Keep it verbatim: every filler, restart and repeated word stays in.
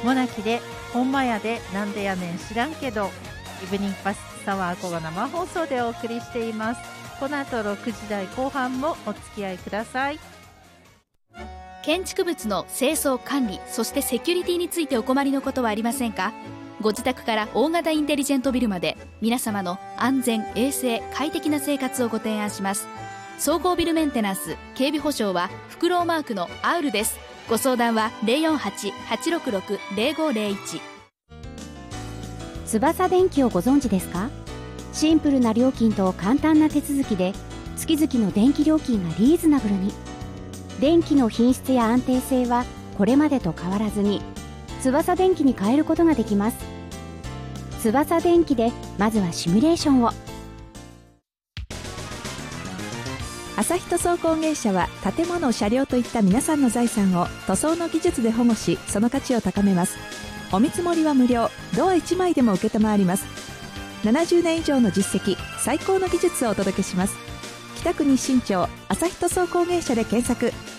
モナキでほんまやでなんでやねん知らんけど、イブニングパスサワーコが生放送でお送りしています。この後ろくじ台後半もお付き合いください。 建築物の清掃管理、そしてセキュリティについてお困りのことはありませんか？ご自宅から大型インテリジェントビルまで、皆様の安全衛生快適な生活をご提案します。総合ビルメンテナンス警備保障はフクロウマークのアウルです。ご相談は ゼロよんはち はちろくろく ゼロごゼロいち。 翼電機をご存知ですか？シンプルな料金と簡単な手続きで月々の電気料金がリーズナブルに。電気の品質や安定性はこれまでと変わらずに翼電機に変えることができます。翼電機でまずはシミュレーションを。 朝日塗装工芸社は建物、車両といった皆さんの財産を塗装の技術で保護し、その価値を高めます。お見積もりは無料、ドアいちまいでも承ります。ななじゅうねん以上の実績、最高の技術をお届けします。北区日新町朝日塗装工芸社で検索。